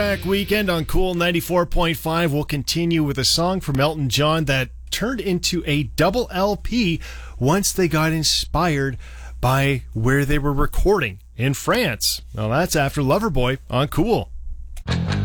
Back weekend on Cool 94.5. We'll continue with a song from Elton John that turned into a double LP once they got inspired by where they were recording in France. Well, that's after Loverboy on Cool.